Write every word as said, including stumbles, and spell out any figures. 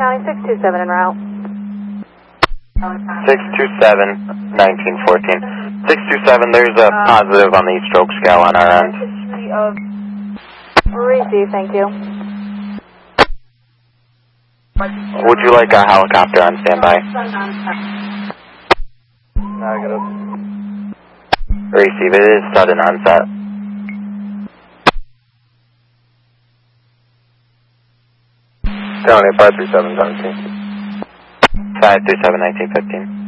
County, six two seven en route. six two seven, nineteen fourteen. six two seven, there's a positive on the stroke scale on our end. Receive, thank you. Would you like a helicopter on standby? Negative. Receive, it is sudden onset. County, five three seven, seventeen. five three seven, nineteen fifteen.